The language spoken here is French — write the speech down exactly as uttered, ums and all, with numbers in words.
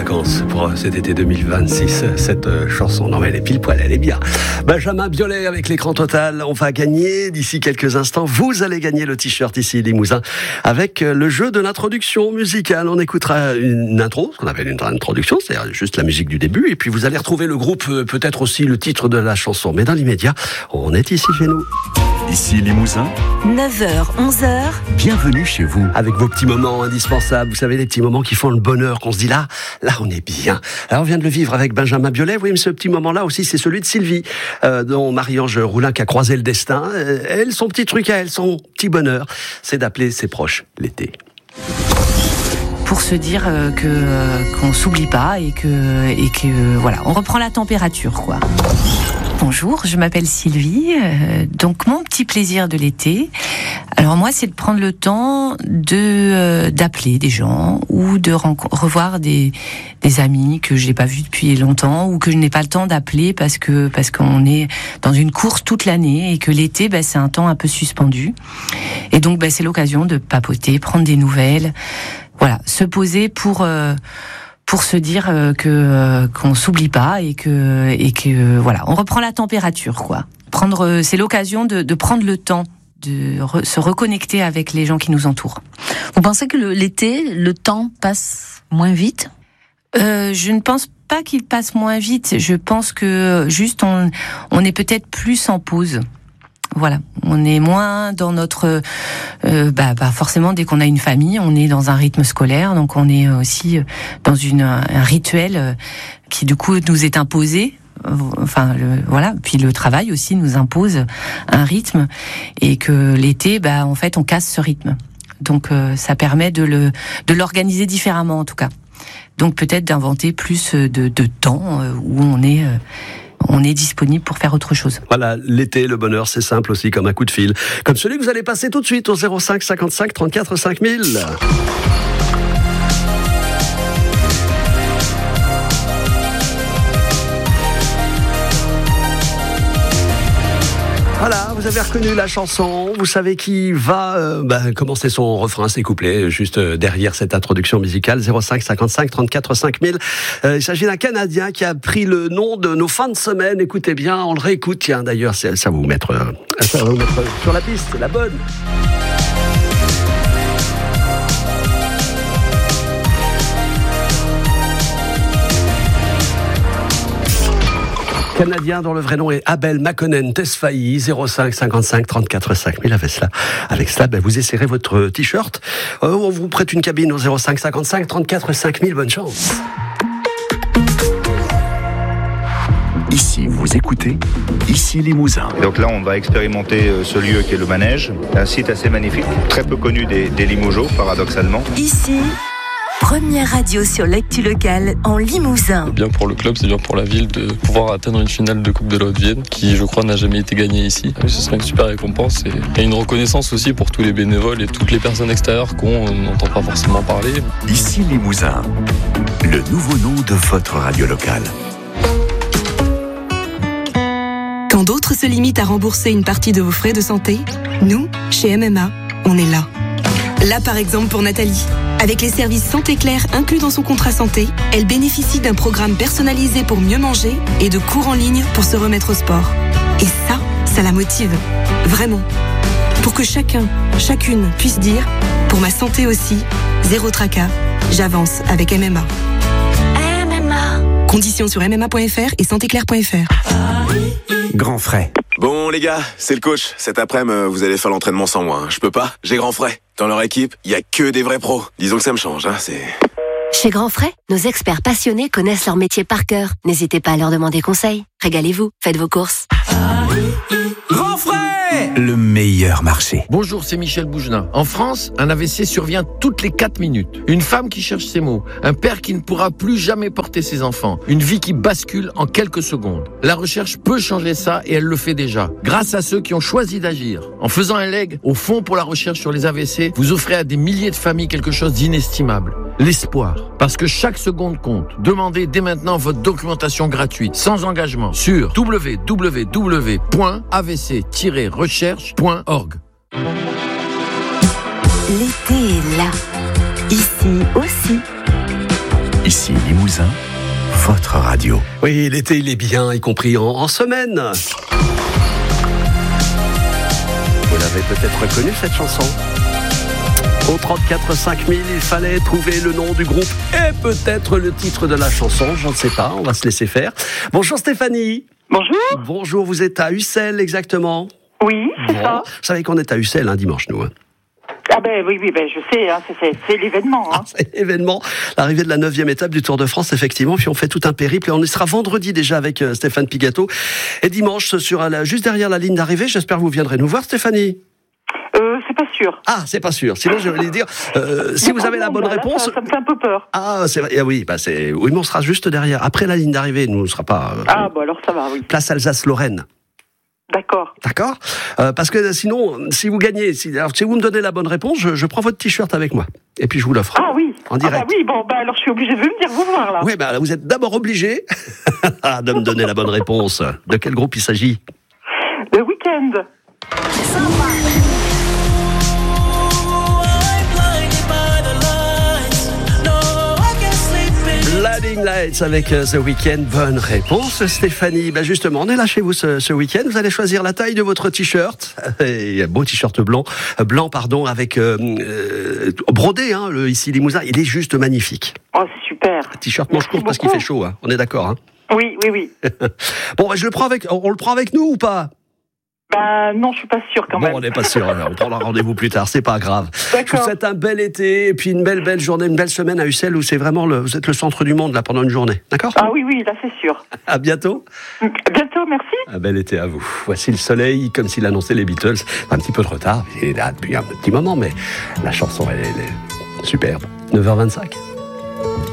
vacances pour cet été deux mille vingt-six. Cette euh, chanson, non mais elle est pile poil, elle est bien. Benjamin Biolay avec l'écran total. On va gagner d'ici quelques instants. Vous allez gagner le t-shirt ici Limousin avec le jeu de l'introduction musicale. On écoutera une intro, ce qu'on appelle une introduction, c'est-à-dire juste la musique du début. Et puis vous allez retrouver le groupe, peut-être aussi le titre de la chanson. Mais dans l'immédiat, on est ici chez nous. Ici Limousin, neuf heures, onze heures. Bienvenue chez vous. Avec vos petits moments indispensables, vous savez, les petits moments qui font le bonheur, qu'on se dit là, là on est bien. Alors on vient de le vivre avec Benjamin Biolay, oui, mais ce petit moment-là aussi, c'est celui de Sylvie, euh, dont Marie-Ange Roulin qui a croisé le destin. Euh, elle, son petit truc à elle, son petit bonheur, c'est d'appeler ses proches l'été. Pour se dire euh, que euh, qu'on s'oublie pas et que et que euh, voilà, on reprend la température, quoi. Bonjour, je m'appelle Sylvie. Euh, donc mon petit plaisir de l'été, alors moi, c'est de prendre le temps de euh, d'appeler des gens ou de renco- revoir des des amis que je n'ai pas vus depuis longtemps ou que je n'ai pas le temps d'appeler parce que parce qu'on est dans une course toute l'année et que l'été, bah, c'est un temps un peu suspendu. Et donc, bah, c'est l'occasion de papoter, prendre des nouvelles. Voilà, se poser pour euh, pour se dire euh, que euh, qu'on s'oublie pas et que et que euh, voilà, on reprend la température, quoi. Prendre, euh, c'est l'occasion de, de prendre le temps de re, se reconnecter avec les gens qui nous entourent. Vous pensez que le, l'été, le temps passe moins vite ? euh, Je ne pense pas qu'il passe moins vite. Je pense que juste on on est peut-être plus en pause. Voilà, on est moins dans notre, euh, bah, bah forcément dès qu'on a une famille, on est dans un rythme scolaire, donc on est aussi dans une un rituel qui du coup nous est imposé. Enfin, le, voilà. Puis le travail aussi nous impose un rythme et que l'été, bah en fait, on casse ce rythme. Donc euh, ça permet de le de l'organiser différemment en tout cas. Donc peut-être d'inventer plus de, de temps euh, où on est euh, on est disponible pour faire autre chose. Voilà, l'été, le bonheur, c'est simple aussi comme un coup de fil. Comme celui que vous allez passer tout de suite au zéro cinq cinquante-cinq trente-quatre cinq mille. Voilà, vous avez reconnu la chanson, vous savez qui va euh, bah, commencer son refrain, ses couplets, juste euh, derrière cette introduction musicale, zéro cinq cinquante-cinq trente-quatre cinq mille. Euh, il s'agit d'un Canadien qui a pris le nom de nos fins de semaine. Écoutez bien, on le réécoute, tiens, d'ailleurs, ça va vous mettre, euh, ça va vous mettre sur la piste, la bonne. Canadien dont le vrai nom est Abel Makonnen Tesfaye, zéro cinq cinquante-cinq trente-quatre cinq mille. Avec cela, avec cela ben vous essayerez votre t-shirt. Euh, on vous prête une cabine au zéro cinq cinquante-cinq trente-quatre cinq mille. Bonne chance. Ici, vous écoutez, ici Limousin. Et donc là, on va expérimenter ce lieu qui est le manège, un site assez magnifique, très peu connu des, des Limougeaux, paradoxalement. Ici, première radio sur l'actu locale en Limousin. C'est bien pour le club, c'est bien pour la ville de pouvoir atteindre une finale de Coupe de la Haute-Vienne qui, je crois, n'a jamais été gagnée ici. Ce serait une super récompense et une reconnaissance aussi pour tous les bénévoles et toutes les personnes extérieures qu'on n'entend pas forcément parler. Ici Limousin, le nouveau nom de votre radio locale. Quand d'autres se limitent à rembourser une partie de vos frais de santé, nous, chez M M A, on est là. Là, par exemple, pour Nathalie. Avec les services Santé Claire inclus dans son contrat santé, elle bénéficie d'un programme personnalisé pour mieux manger et de cours en ligne pour se remettre au sport. Et ça, ça la motive. Vraiment. Pour que chacun, chacune puisse dire « Pour ma santé aussi, zéro tracas, j'avance avec M M A ». M M A. Conditions sur m m a point f r et santé claire point f r. Grand frais. Bon les gars, c'est le coach. Cet après-midi, vous allez faire l'entraînement sans moi. Hein. Je peux pas, j'ai Grand Frais. Dans leur équipe, il y a que des vrais pros. Disons que ça me change, hein, c'est... Chez Grand Frais, nos experts passionnés connaissent leur métier par cœur. N'hésitez pas à leur demander conseil. Régalez-vous, faites vos courses. Grand Frais, le meilleur marché. Bonjour, c'est Michel Bougelin. En France, un A V C survient toutes les quatre minutes. Une femme qui cherche ses mots. Un père qui ne pourra plus jamais porter ses enfants. Une vie qui bascule en quelques secondes. La recherche peut changer ça et elle le fait déjà. Grâce à ceux qui ont choisi d'agir. En faisant un leg au Fonds pour la recherche sur les A V C, vous offrez à des milliers de familles quelque chose d'inestimable. L'espoir. Parce que chaque seconde compte. Demandez dès maintenant votre documentation gratuite, sans engagement, sur w w w point a v c tiret recherche point org. L'été est là. Ici aussi. Ici Limousin, votre radio. Oui, l'été, il est bien, y compris en, en semaine. Vous l'avez peut-être reconnue, cette chanson. Au trente-quatre cinq mille, il fallait trouver le nom du groupe et peut-être le titre de la chanson, je ne sais pas, on va se laisser faire. Bonjour Stéphanie. Bonjour. Bonjour, vous êtes à Ussel exactement? Oui, c'est bon. Ça. Vous savez qu'on est à Ussel un dimanche, nous. Hein. Ah ben oui, oui, ben je sais, hein, c'est, c'est, c'est l'événement. Hein. Ah, c'est l'événement, l'arrivée de la neuvième étape du Tour de France, effectivement, puis on fait tout un périple et on y sera vendredi déjà avec euh, Stéphane Pigato. Et dimanche, ce sera là, juste derrière la ligne d'arrivée, j'espère que vous viendrez nous voir Stéphanie. Euh, c'est pas sûr. Ah, c'est pas sûr. Sinon, je voulais dire, euh, si vous avez la bonne réponse. Ça, ça me fait un peu peur. Ah, c'est vrai. Oui, bah c'est. Oui, mais on sera juste derrière. Après la ligne d'arrivée, nous ne sera pas. Euh, ah, bon, alors ça va, oui. Place Alsace-Lorraine. D'accord. D'accord. Euh, parce que sinon, si vous gagnez, si, alors, si vous me donnez la bonne réponse, je, je prends votre t-shirt avec moi. Et puis je vous l'offre. Ah oui. En direct. Ah bah oui, bon, bah alors je suis obligé de venir vous voir là. Oui, bah vous êtes d'abord obligé de me donner la bonne réponse. De quel groupe il s'agit? Le Week-end. Blinding Lights avec The Weeknd. Bonne réponse, Stéphanie. Ben justement, on est là chez vous ce, ce week-end. Vous allez choisir la taille de votre t-shirt. Et un beau t-shirt blanc, blanc pardon, avec euh, euh, brodé. Hein, le ici Limousin, il est juste magnifique. Oh, c'est super. T-shirt manche courte parce qu'il fait chaud. Hein. On est d'accord. Hein. Oui, oui, oui. Bon, ben, je le prends avec. On le prend avec nous ou pas? Bah non, je suis pas sûre quand bon, même. Bon, on n'est pas sûr. On prendra rendez-vous plus tard. C'est pas grave. D'accord. Je vous souhaite un bel été et puis une belle, belle journée, une belle semaine à Ussel où c'est vraiment le, vous êtes le centre du monde là pendant une journée. D'accord? Ah oui, oui, là c'est sûr. À bientôt. À bientôt, merci. Un bel été à vous. Voici le soleil, comme s'il annonçait les Beatles. Un petit peu de retard, il est là depuis un petit moment, mais la chanson elle est, elle est superbe. neuf heures vingt-cinq.